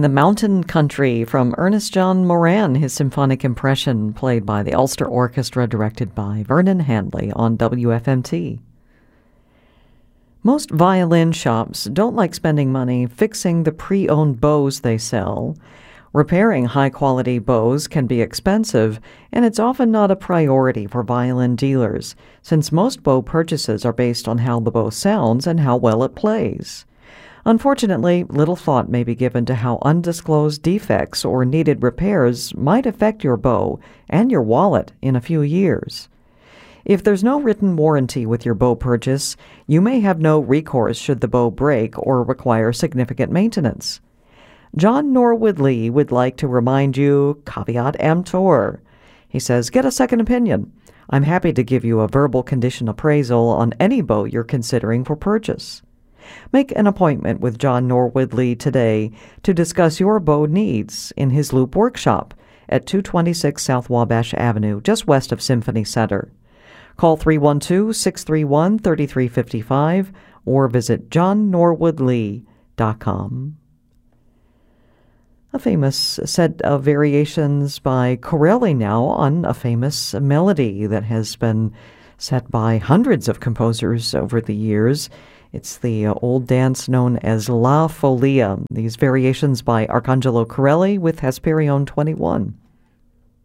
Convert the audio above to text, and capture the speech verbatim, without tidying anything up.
In the Mountain Country from Ernest John Moran, his symphonic impression played by the Ulster Orchestra, directed by Vernon Handley on W F M T. Most violin shops don't like spending money fixing the pre-owned bows they sell. Repairing high-quality bows can be expensive, and it's often not a priority for violin dealers, since most bow purchases are based on how the bow sounds and how well it plays. Unfortunately, little thought may be given to how undisclosed defects or needed repairs might affect your bow and your wallet in a few years. If there's no written warranty with your bow purchase, you may have no recourse should the bow break or require significant maintenance. John Norwood Lee would like to remind you, caveat emptor. He says, get a second opinion. I'm happy to give you a verbal condition appraisal on any bow you're considering for purchase. Make an appointment with John Norwood Lee today to discuss your bow needs in his Loop Workshop at two twenty-six South Wabash Avenue, just west of Symphony Center. Call three one two, six three one, three three five five or visit john norwood lee dot com. A famous set of variations by Corelli now on a famous melody that has been set by hundreds of composers over the years. It's the uh, old dance known as La Folia. These variations by Arcangelo Corelli with Hesperione twenty-one.